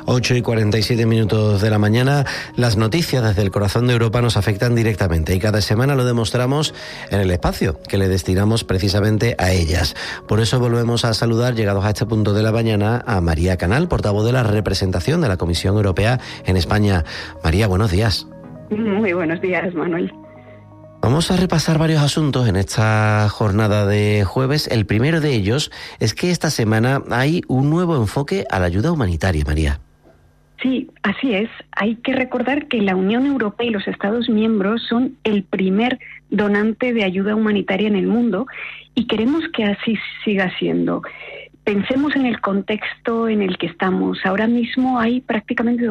8:47 de la mañana. Las noticias desde el corazón de Europa nos afectan directamente y cada semana lo demostramos en el espacio que le destinamos precisamente a ellas. Por eso volvemos a saludar, llegados a este punto de la mañana, a María Canal, portavoz de la representación de la Comisión Europea en España. María, buenos días. Muy buenos días, Manuel. Vamos a repasar varios asuntos en esta jornada de jueves. El primero de ellos es que esta semana hay un nuevo enfoque a la ayuda humanitaria, María. Sí, así es. Hay que recordar que la Unión Europea y los Estados miembros son el primer donante de ayuda humanitaria en el mundo y queremos que así siga siendo. Pensemos en el contexto en el que estamos. Ahora mismo hay prácticamente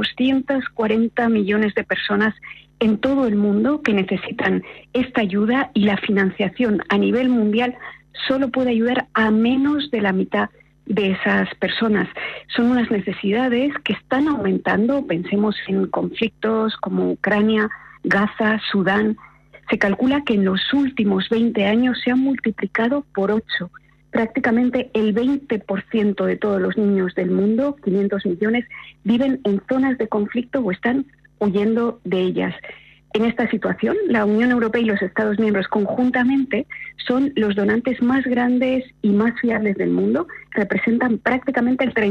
240 millones de personas en todo el mundo que necesitan esta ayuda y la financiación a nivel mundial solo puede ayudar a menos de la mitad de esas personas. Son unas necesidades que están aumentando. Pensemos en conflictos como Ucrania, Gaza, Sudán. Se calcula que en los últimos 20 años se han multiplicado por 8. Prácticamente el 20% de todos los niños del mundo, 500 millones, viven en zonas de conflicto o están huyendo de ellas. En esta situación, la Unión Europea y los Estados miembros conjuntamente son los donantes más grandes y más fiables del mundo. Representan prácticamente el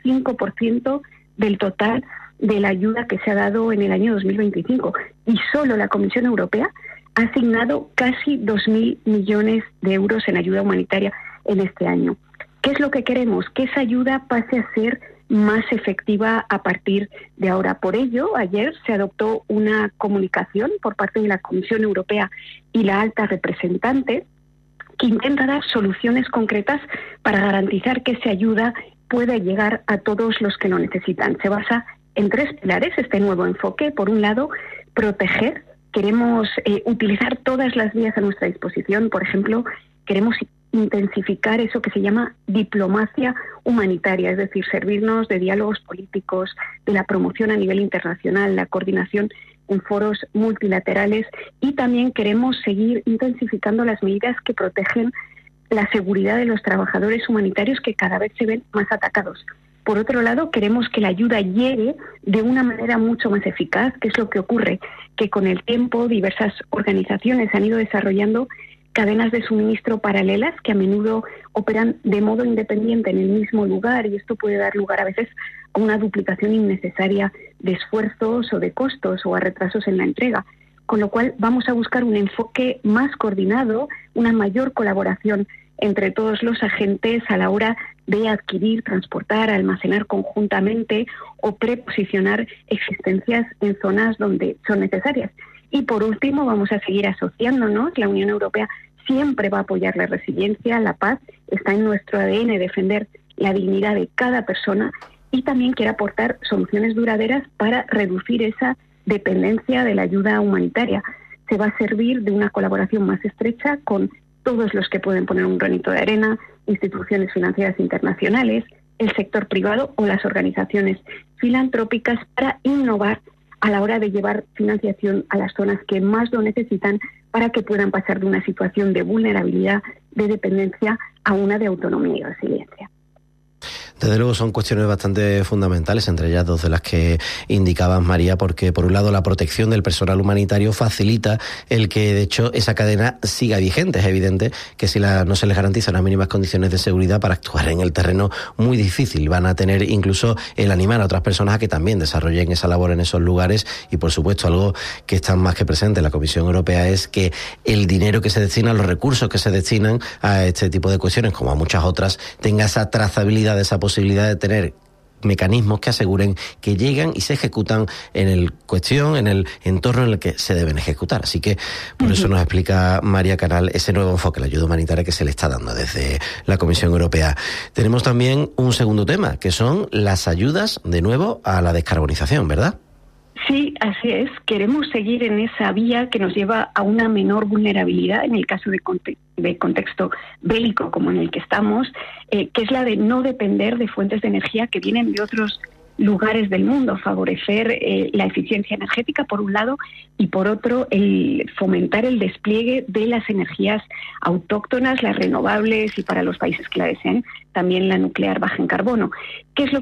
35% del total de la ayuda que se ha dado en el año 2025. Y solo la Comisión Europea ha asignado casi 2.000 millones de euros en ayuda humanitaria en este año. ¿Qué es lo que queremos? Que esa ayuda pase a ser más efectiva a partir de ahora. Por ello, ayer se adoptó una comunicación por parte de la Comisión Europea y la alta representante que intenta dar soluciones concretas para garantizar que esa ayuda pueda llegar a todos los que lo necesitan. Se basa en 3 pilares este nuevo enfoque. Por un lado, proteger. Queremos utilizar todas las vías a nuestra disposición. Por ejemplo, queremos intensificar eso que se llama diplomacia humanitaria, es decir, servirnos de diálogos políticos, de la promoción a nivel internacional, la coordinación en foros multilaterales, y también queremos seguir intensificando las medidas que protegen la seguridad de los trabajadores humanitarios que cada vez se ven más atacados. Por otro lado, queremos que la ayuda llegue de una manera mucho más eficaz. ¿Qué es lo que ocurre? Que con el tiempo diversas organizaciones han ido desarrollando cadenas de suministro paralelas que a menudo operan de modo independiente en el mismo lugar, y esto puede dar lugar a veces a una duplicación innecesaria de esfuerzos o de costos o a retrasos en la entrega. Con lo cual vamos a buscar un enfoque más coordinado, una mayor colaboración entre todos los agentes a la hora de adquirir, transportar, almacenar conjuntamente o preposicionar existencias en zonas donde son necesarias. Y por último, vamos a seguir asociándonos. La Unión Europea siempre va a apoyar la resiliencia, la paz. Está en nuestro ADN defender la dignidad de cada persona y también quiere aportar soluciones duraderas para reducir esa dependencia de la ayuda humanitaria. Se va a servir de una colaboración más estrecha con todos los que pueden poner un granito de arena, instituciones financieras internacionales, el sector privado o las organizaciones filantrópicas para innovar a la hora de llevar financiación a las zonas que más lo necesitan para que puedan pasar de una situación de vulnerabilidad, de dependencia, a una de autonomía y resiliencia. Desde luego son cuestiones bastante fundamentales, entre ellas 2 de las que indicabas, María, porque por un lado la protección del personal humanitario facilita el que de hecho esa cadena siga vigente. Es evidente que si no se les garantizan las mínimas condiciones de seguridad para actuar en el terreno, muy difícil van a tener incluso el animar a otras personas a que también desarrollen esa labor en esos lugares. Y por supuesto algo que está más que presente en la Comisión Europea es que el dinero que se destina, los recursos que se destinan a este tipo de cuestiones, como a muchas otras, tenga esa trazabilidad, esa posibilidad de tener mecanismos que aseguren que llegan y se ejecutan en el entorno en el que se deben ejecutar. Así que por eso nos explica María Canal ese nuevo enfoque, la ayuda humanitaria que se le está dando desde la Comisión Europea. Tenemos también un segundo tema, que son las ayudas, de nuevo, a la descarbonización, ¿verdad? Sí, así es. Queremos seguir en esa vía que nos lleva a una menor vulnerabilidad en el caso de contexto bélico como en el que estamos, que es la de no depender de fuentes de energía que vienen de otros lugares del mundo, favorecer la eficiencia energética por un lado y por otro el fomentar el despliegue de las energías autóctonas, las renovables y para los países que la deseen también la nuclear baja en carbono. ¿Qué es lo